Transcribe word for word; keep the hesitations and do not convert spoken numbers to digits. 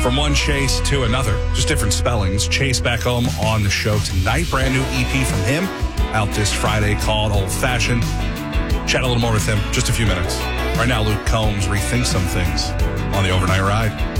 From one Chase to another, just different spellings. Chase back home on the show tonight. Brand new E P from him out this Friday called Old Fashioned. Chat a little more with him, just a few minutes. Right now, Luke Combs rethinks some things on the Overnight Ride.